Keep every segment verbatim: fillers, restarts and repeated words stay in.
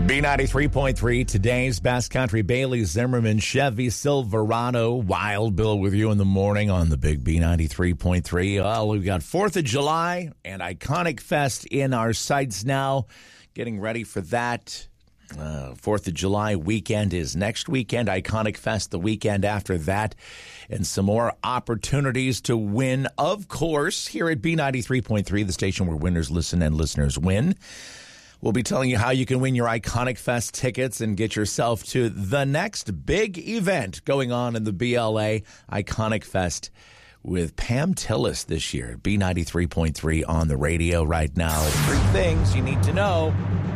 B ninety-three point three, today's best country. Bailey Zimmerman, Chevy Silverado, Wild Bill with you in the morning on the big B ninety-three point three. Well, we've got fourth of July and Iconic Fest in our sights now. Getting ready for that. Uh, fourth of July weekend is next weekend. Iconic Fest the weekend after that. And some more opportunities to win, of course, here at B ninety-three point three, the station where winners listen and listeners win. We'll be telling you how you can win your Iconic Fest tickets and get yourself to the next big event going on in the B L A, Iconic Fest, with Pam Tillis this year. B ninety-three point three on the radio right now. Three things you need to know.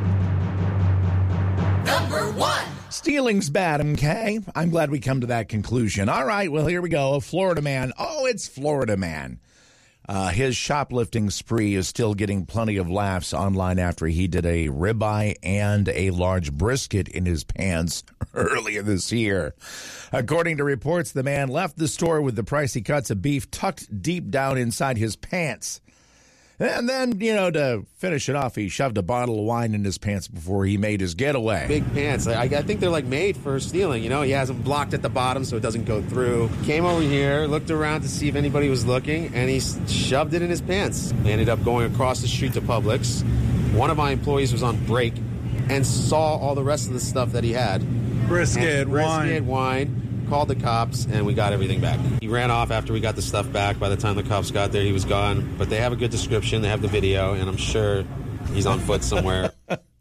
Number one. Stealing's bad, okay? I'm glad we come to that conclusion. All right, well, here we go. A Florida man. Oh, it's Florida man. Uh, his shoplifting spree is still getting plenty of laughs online after he did a ribeye and a large brisket in his pants earlier this year. According to reports, the man left the store with the pricey cuts of beef tucked deep down inside his pants. And then, you know, to finish it off, he shoved a bottle of wine in his pants before he made his getaway. Big pants. I, I think they're like made for stealing, you know? He has them blocked at the bottom so it doesn't go through. Came over here, looked around to see if anybody was looking, and he shoved it in his pants. He ended up going across the street to Publix. One of my employees was on break and saw all the rest of the stuff that he had. Brisket, and wine. Brisket, wine. Called the cops, and we got everything back. He ran off after we got the stuff back. By the time the cops got there, he was gone. But they have a good description. They have the video, and I'm sure he's on foot somewhere.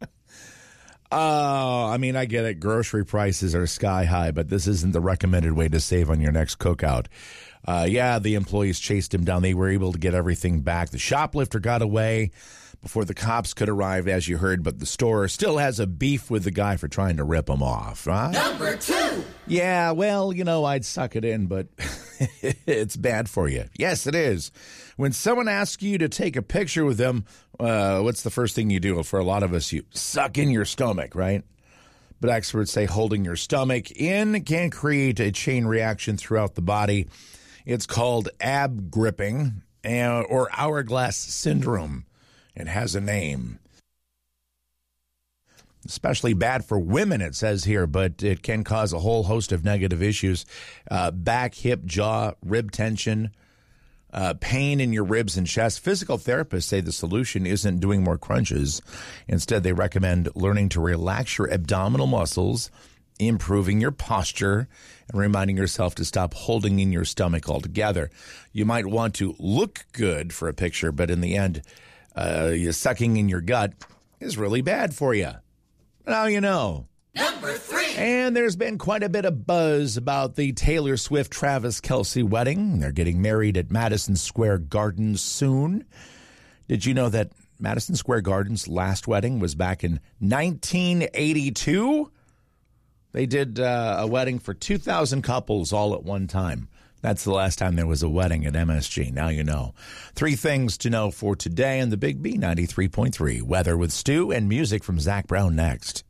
Oh, I mean, I get it. Grocery prices are sky high, but this isn't the recommended way to save on your next cookout. Uh, yeah, the employees chased him down. They were able to get everything back. The shoplifter got away before the cops could arrive, as you heard, but the store still has a beef with the guy for trying to rip him off, right? Number two. Yeah, well, you know, I'd suck it in, but it's bad for you. Yes, it is. When someone asks you to take a picture with them, uh, what's the first thing you do? For a lot of us, you suck in your stomach, right? But experts say holding your stomach in can create a chain reaction throughout the body. It's called ab gripping uh, or hourglass syndrome. It has a name. Especially bad for women, it says here, but it can cause a whole host of negative issues. Uh, back, hip, jaw, rib tension, uh, pain in your ribs and chest. Physical therapists say the solution isn't doing more crunches. Instead, they recommend learning to relax your abdominal muscles, improving your posture, and reminding yourself to stop holding in your stomach altogether. You might want to look good for a picture, but in the end, uh, you sucking in your gut is really bad for you. Now you know. Number three. And there's been quite a bit of buzz about the Taylor Swift-Travis Kelce wedding. They're getting married at Madison Square Garden soon. Did you know that Madison Square Garden's last wedding was back in nineteen eighty-two? They did uh, a wedding for two thousand couples all at one time. That's the last time there was a wedding at M S G. Now you know. Three things to know for today on the Big B ninety-three point three. Weather with Stu and music from Zach Brown next.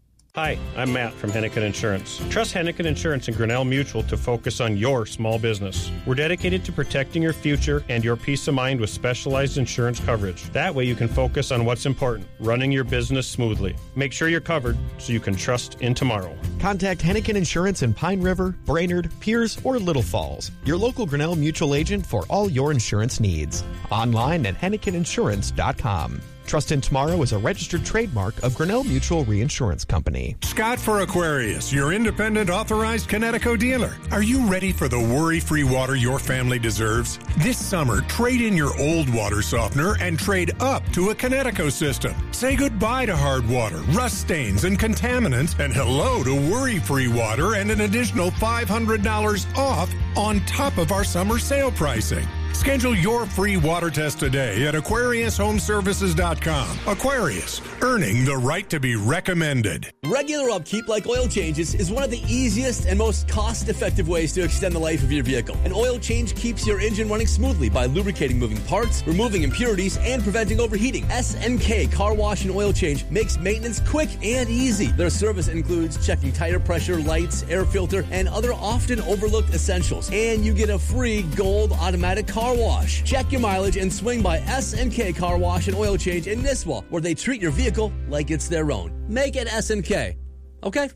Hi, I'm Matt from Hennigan Insurance. Trust Hennigan Insurance and Grinnell Mutual to focus on your small business. We're dedicated to protecting your future and your peace of mind with specialized insurance coverage. That way you can focus on what's important, running your business smoothly. Make sure you're covered so you can trust in tomorrow. Contact Hennigan Insurance in Pine River, Brainerd, Pierce, or Little Falls. Your local Grinnell Mutual agent for all your insurance needs. Online at hennigan insurance dot com. Trust in Tomorrow is a registered trademark of Grinnell Mutual Reinsurance Company. Scott for Aquarius, your independent authorized Kinetico dealer. Are you ready for the worry-free water your family deserves? This summer, trade in your old water softener and trade up to a Kinetico system. Say goodbye to hard water, rust stains, and contaminants, and hello to worry-free water and an additional five hundred dollars off on top of our summer sale pricing. Schedule your free water test today at aquarius home services dot com. Aquarius, earning the right to be recommended. Regular upkeep like oil changes is one of the easiest and most cost-effective ways to extend the life of your vehicle. An oil change keeps your engine running smoothly by lubricating moving parts, removing impurities, and preventing overheating. S N K Car Wash and Oil Change makes maintenance quick and easy. Their service includes checking tire pressure, lights, air filter, and other often overlooked essentials. And you get a free gold automatic car Car Wash. Check your mileage and swing by S and K Car Wash and Oil Change in Nisswa, where they treat your vehicle like it's their own. Make it S and K. Okay?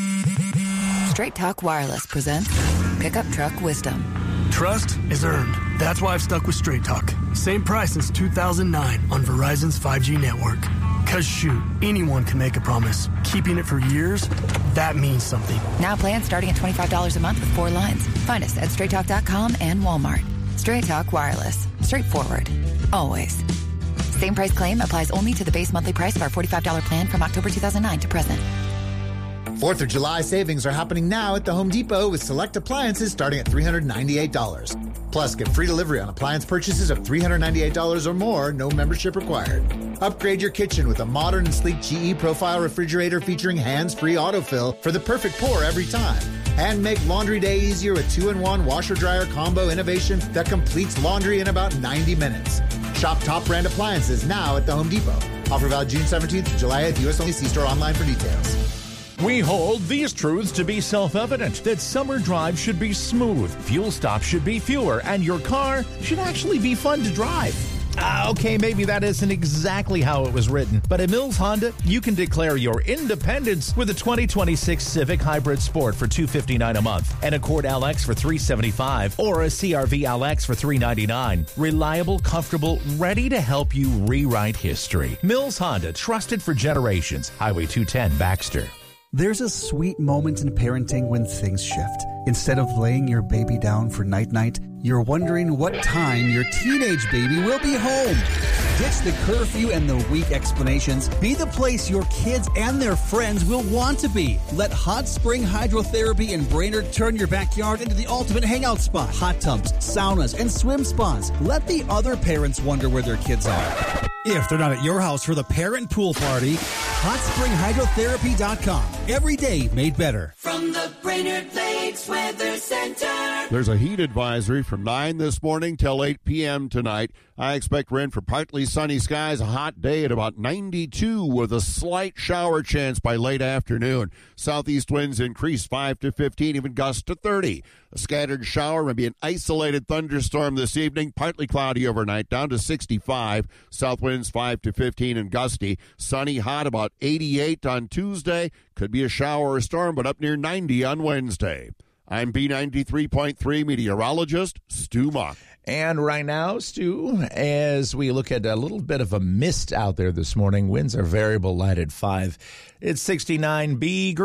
Straight Talk Wireless presents Pickup Truck Wisdom. Trust is earned. That's why I've stuck with Straight Talk. Same price since two thousand nine on Verizon's five G network. Cause shoot, anyone can make a promise. Keeping it for years, that means something. Now plans starting at twenty-five dollars a month with four lines. Find us at straight talk dot com and Walmart. Straight Talk Wireless. Straightforward. Always. Same price claim applies only to the base monthly price of our forty-five dollars plan from October two thousand nine to present. fourth of July savings are happening now at the Home Depot with select appliances starting at three hundred ninety-eight dollars. Plus, get free delivery on appliance purchases of three hundred ninety-eight dollars or more, no membership required. Upgrade your kitchen with a modern and sleek G E Profile refrigerator featuring hands-free autofill for the perfect pour every time. And make laundry day easier with two in one washer-dryer combo innovation that completes laundry in about ninety minutes. Shop top brand appliances now at the Home Depot. Offer valid June seventeenth to July eighth. U S only. See store online for details. We hold these truths to be self-evident, that summer drives should be smooth, fuel stops should be fewer, and your car should actually be fun to drive. Ah, okay, maybe that isn't exactly how it was written, but at Mills Honda, you can declare your independence with a twenty twenty-six Civic Hybrid Sport for two hundred fifty-nine dollars a month, an Accord L X for three hundred seventy-five dollars, or a C R V L X for three hundred ninety-nine dollars. Reliable, comfortable, ready to help you rewrite history. Mills Honda, trusted for generations. Highway two ten, Baxter. There's a sweet moment in parenting when things shift. Instead of laying your baby down for night-night, you're wondering what time your teenage baby will be home. Ditch the curfew and the weak explanations. Be the place your kids and their friends will want to be. Let Hot Spring Hydrotherapy in Brainerd turn your backyard into the ultimate hangout spot. Hot tubs, saunas, and swim spas. Let the other parents wonder where their kids are. If they're not at your house for the parent pool party, hot spring hydrotherapy dot com. Every day made better. From the Brainerd Lakes Weather Center. There's a heat advisory from nine this morning till eight p.m. tonight. I expect rain for partly sunny skies, a hot day at about ninety-two with a slight shower chance by late afternoon. Southeast winds increase five to fifteen, even gusts to thirty. A scattered shower, maybe an isolated thunderstorm this evening. Partly cloudy overnight, down to sixty-five. South winds five to fifteen and gusty. Sunny, hot, about eighty-eight on Tuesday. Could be a shower or storm, but up near ninety on Wednesday. I'm B ninety-three point three meteorologist Stu Muck. And right now, Stu, as we look at a little bit of a mist out there this morning, winds are variable light at five. It's sixty-nine B.